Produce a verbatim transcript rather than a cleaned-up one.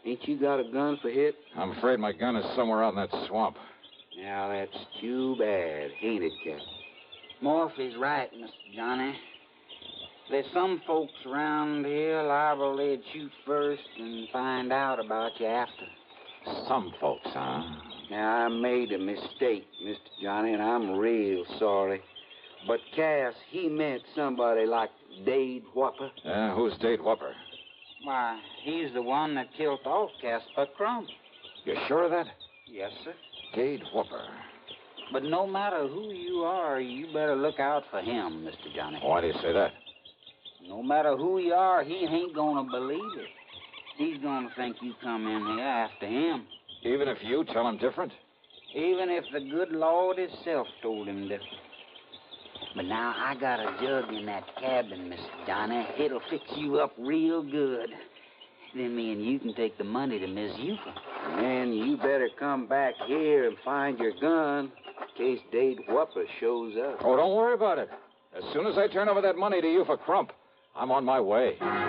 Ain't you got a gun for hit? I'm afraid my gun is somewhere out in that swamp. Now, that's too bad, ain't it, Cap? Morphy's right, Mister Johnny. There's some folks around here liable they'd shoot first and find out about you after. Some folks, huh? Now, I made a mistake, Mister Johnny, and I'm real sorry. But Cass, he meant somebody like Dade Whopper. Uh, who's Dade Whopper? Why, he's the one that killed off Caspar Crump. You sure of that? Yes, sir. Dade Whopper. But no matter who you are, you better look out for him, Mister Johnny. Why do you say that? No matter who you are, he ain't gonna believe it. He's gonna think you come in here after him. Even if you tell him different? Even if the good Lord himself told him different. But now I got a jug in that cabin, Mister Johnny. It'll fix you up real good. Then me and you can take the money to Miss Eufa. And you better come back here and find your gun in case Dade Whopper shows up. Oh, don't worry about it. As soon as I turn over that money to you for Crump, I'm on my way.